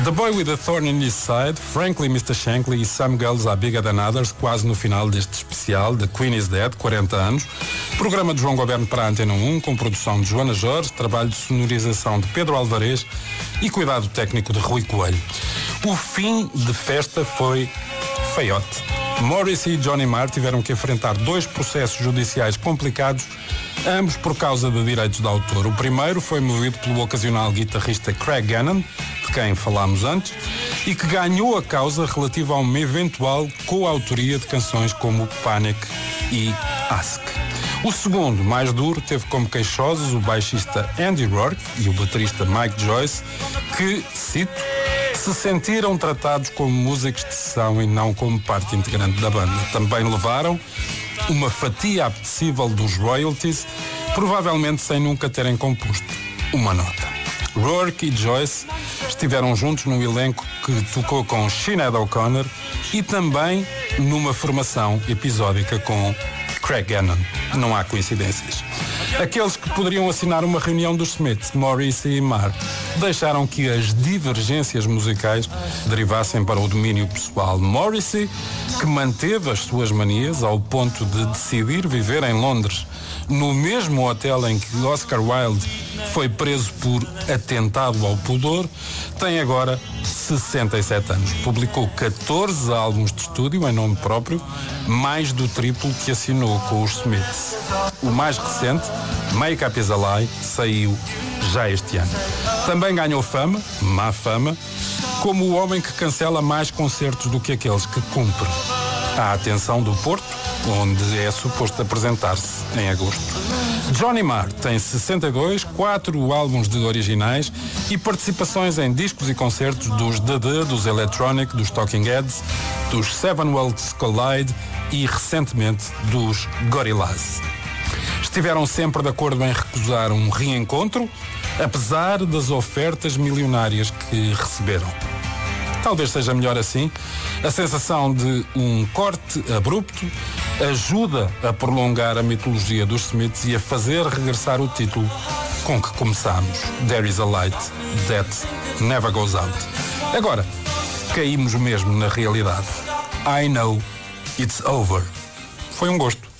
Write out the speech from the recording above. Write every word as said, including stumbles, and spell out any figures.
The Boy with a Thorn in His Side, Frankly mister Shankly e Some Girls Are Bigger Than Others, quase no final deste especial, The Queen is Dead, quarenta anos. Programa de João Goberno para a Antena um, com produção de Joana Jorge, trabalho de sonorização de Pedro Alvarez e cuidado técnico de Rui Coelho. O fim de festa foi feiote. Morrissey e Johnny Marr tiveram que enfrentar dois processos judiciais complicados, ambos por causa de direitos de autor. O primeiro foi movido pelo ocasional guitarrista Craig Gannon, de quem falámos antes, e que ganhou a causa relativa a uma eventual coautoria de canções como Panic e Ask. O segundo, mais duro, teve como queixosos o baixista Andy Rourke e o baterista Mike Joyce, que, cito, se sentiram tratados como músicos de sessão e não como parte integrante da banda. Também levaram uma fatia apetecível dos royalties, provavelmente sem nunca terem composto uma nota. Rourke e Joyce estiveram juntos num elenco que tocou com Sinéad O'Connor e também numa formação episódica com Craig Gannon. Não há coincidências. Aqueles que poderiam assinar uma reunião dos Smiths, Morrissey e Marr, deixaram que as divergências musicais derivassem para o domínio pessoal. Morrissey, que manteve as suas manias ao ponto de decidir viver em Londres, no mesmo hotel em que Oscar Wilde foi preso por atentado ao pudor, tem agora sessenta e sete anos. Publicou catorze álbuns de estúdio em nome próprio, mais do triplo que assinou com os Smiths. O mais recente, Make Up Is a Lie, saiu já este ano. Também ganhou fama, má fama, como o homem que cancela mais concertos do que aqueles que cumpre. À atenção do Porto, onde é suposto apresentar-se em agosto. Johnny Marr tem sessenta e dois, quatro álbuns de originais e participações em discos e concertos dos The The, dos Electronic, dos Talking Heads, dos Seven Worlds Collide e, recentemente, dos Gorillaz. Estiveram sempre de acordo em recusar um reencontro, apesar das ofertas milionárias que receberam. Talvez seja melhor assim. A sensação de um corte abrupto ajuda a prolongar a mitologia dos Smiths e a fazer regressar o título com que começámos. There is a light that never goes out. Agora, caímos mesmo na realidade. I know it's over. Foi um gosto.